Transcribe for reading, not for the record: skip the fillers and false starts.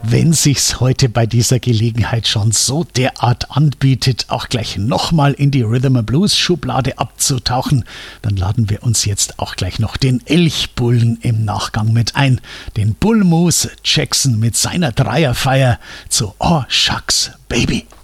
wenn sich's heute bei dieser Gelegenheit schon so derart anbietet, auch gleich nochmal in die Rhythm and Blues Schublade abzutauchen, dann laden wir uns jetzt auch gleich noch den Elchbullen im Nachgang mit ein. Den Bull Moose Jackson mit seiner Dreierfeier zu Oh Shucks Baby.